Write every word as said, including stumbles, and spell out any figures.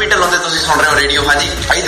ਰਵੀ ਢਿੱਲੋਂ ਤੇ ਤੁਸੀਂ ਸੁਣ ਰਹੇ ਹੋ ਰੇਡੀਓ ਹਾਂਜੀ।